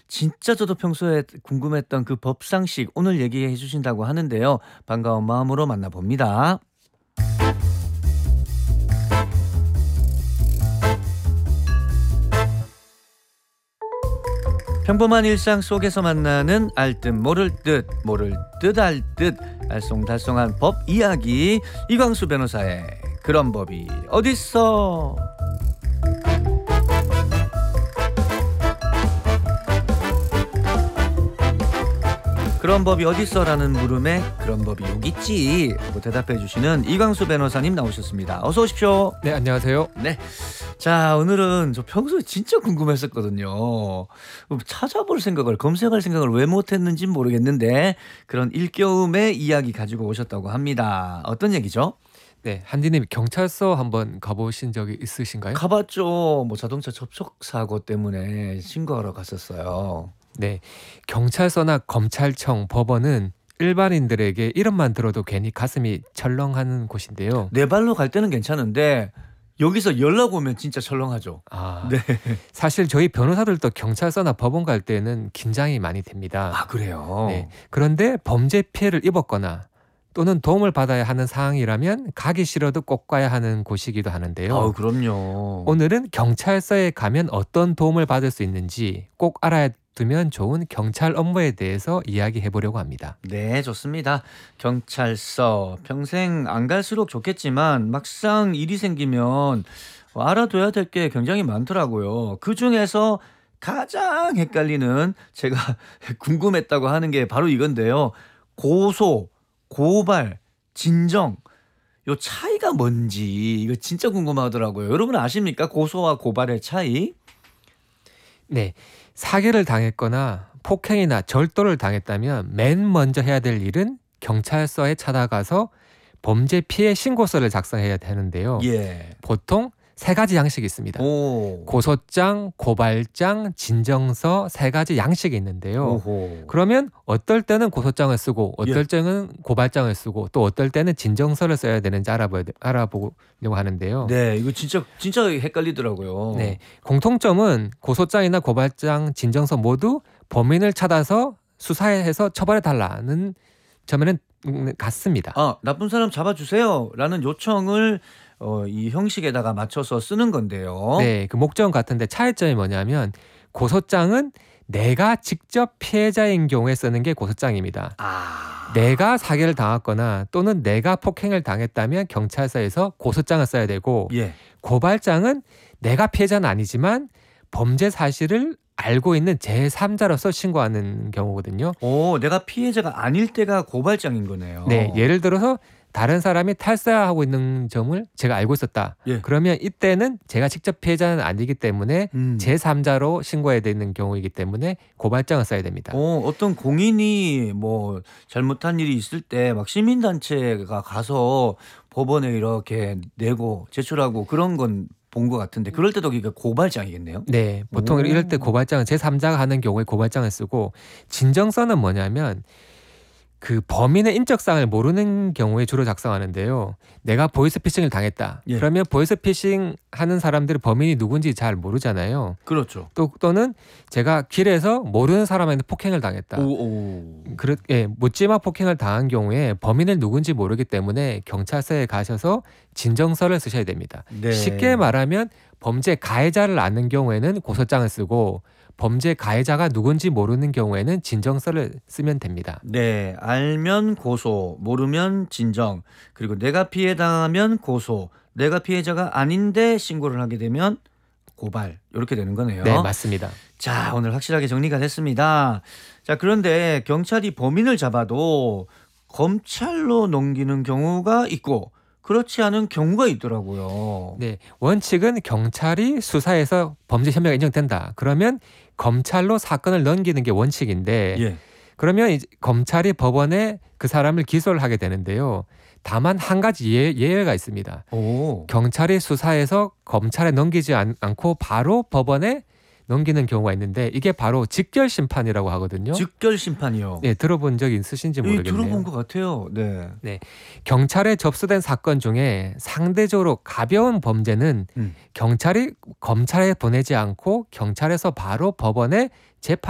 진짜 저도 평소에 궁금했던 그 법상식 오늘 얘기해 주신다고 하는데요. 반가운 마음으로 만나봅니다. 평범한 일상 속에서 만나는 알듯 모를 듯 알 듯 알쏭달쏭한 법 이야기, 이광수 변호사의 그런 법이 어딨어. 그런 법이 어딨어라는 물음에 그런 법이 여기 있지 하고 대답해 주시는 이광수 변호사님 나오셨습니다. 어서 오십시오. 네, 안녕하세요. 네. 자, 오늘은 저 평소에 진짜 궁금했었거든요. 찾아볼 생각을, 검색할 생각을 왜 못했는지 모르겠는데 그런 일겨움의 이야기 가지고 오셨다고 합니다. 어떤 얘기죠? 네, 한디님 경찰서 한번 가보신 적이 있으신가요? 가봤죠. 뭐 자동차 접촉 사고 때문에 신고하러 갔었어요. 네, 경찰서나 검찰청, 법원은 일반인들에게 이름만 들어도 괜히 가슴이 철렁하는 곳인데요. 내 발로 갈 때는 괜찮은데 여기서 연락 오면 진짜 철렁하죠. 네. 사실 저희 변호사들도 경찰서나 법원 갈 때는 긴장이 많이 됩니다. 아, 그래요? 네, 그런데 범죄 피해를 입었거나 또는 도움을 받아야 하는 상황이라면 가기 싫어도 꼭 가야 하는 곳이기도 하는데요. 그럼요. 오늘은 경찰서에 가면 어떤 도움을 받을 수 있는지 꼭 알아야 두면 좋은 경찰 업무에 대해서 이야기해 보려고 합니다. 네, 좋습니다. 경찰서 평생 안 갈수록 좋겠지만 막상 일이 생기면 알아둬야 될 게 굉장히 많더라고요. 그중에서 가장 헷갈리는, 제가 궁금했다고 하는 게 바로 이건데요. 고소, 고발, 진정, 요 차이가 뭔지 이거 진짜 궁금하더라고요. 여러분 아십니까? 고소와 고발의 차이? 네, 사기를 당했거나 폭행이나 절도를 당했다면 맨 먼저 해야 될 일은 경찰서에 찾아가서 범죄 피해 신고서를 작성해야 되는데요. 예. 보통 세 가지 양식이 있습니다. 오. 고소장, 고발장, 진정서 세 가지 양식이 있는데요. 오호. 그러면 어떨 때는 고소장을 쓰고 어떨 때는 고발장을 쓰고 또 어떨 때는 진정서를 써야 되는지 알아보려고 하는데요. 네, 이거 진짜 헷갈리더라고요. 네, 공통점은 고소장이나 고발장, 진정서 모두 범인을 찾아서 수사해서 처벌해 달라는 점에는 같습니다. 나쁜 사람 잡아주세요라는 요청을 이 형식에다가 맞춰서 쓰는 건데요. 네, 그 목적은 같은데 차이점이 뭐냐면 고소장은 내가 직접 피해자인 경우에 쓰는 게 고소장입니다. 내가 사기를 당했거나 또는 내가 폭행을 당했다면 경찰서에서 고소장을 써야 되고, 예. 고발장은 내가 피해자는 아니지만 범죄 사실을 알고 있는 제3자로서 신고하는 경우거든요. 내가 피해자가 아닐 때가 고발장인 거네요. 네, 예를 들어서 다른 사람이 탈사하고 있는 점을 제가 알고 있었다. 예. 그러면 이때는 제가 직접 피해자는 아니기 때문에 제3자로 신고해야 되는 경우이기 때문에 고발장을 써야 됩니다. 어떤 공인이 뭐 잘못한 일이 있을 때 막 시민단체가 가서 법원에 이렇게 내고 제출하고 그런 건 본 것 같은데 그럴 때도 그게 고발장이겠네요. 네, 보통 이럴 때 고발장은 제3자가 하는 경우에 고발장을 쓰고, 진정서는 뭐냐면 그 범인의 인적사항을 모르는 경우에 주로 작성하는데요. 내가 보이스피싱을 당했다. 예. 그러면 보이스피싱 하는 사람들은 범인이 누군지 잘 모르잖아요. 그렇죠. 또는 제가 길에서 모르는 사람한테 폭행을 당했다. 묻지마 폭행을 당한 경우에 범인을 누군지 모르기 때문에 경찰서에 가셔서 진정서를 쓰셔야 됩니다. 네. 쉽게 말하면 범죄 가해자를 아는 경우에는 고소장을 쓰고, 범죄 가해자가 누군지 모르는 경우에는 진정서를 쓰면 됩니다. 네, 알면 고소, 모르면 진정, 그리고 내가 피해당하면 고소, 내가 피해자가 아닌데 신고를 하게 되면 고발, 이렇게 되는 거네요. 네, 맞습니다. 자, 오늘 확실하게 정리가 됐습니다. 자, 그런데 경찰이 범인을 잡아도 검찰로 넘기는 경우가 있고 그렇지 않은 경우가 있더라고요. 네, 원칙은 경찰이 수사해서 범죄 혐의가 인정된다. 그러면 검찰로 사건을 넘기는 게 원칙인데, 예. 그러면 이제 검찰이 법원에 그 사람을 기소를 하게 되는데요. 다만 한 가지 예외가 있습니다. 경찰이 수사해서 검찰에 넘기지 않고 바로 법원에 넘기는 경우가 있는데 이게 바로 직결심판이라고 하거든요. 직결심판이요? 네, 들어본 적 있으신지 모르겠네요. 들어본 것 같아요. 네. 경찰에 접수된 사건 중에 상대적으로 가벼운 범죄는 경찰이 검찰에 보내지 않고 경찰에서 바로 법원에 재판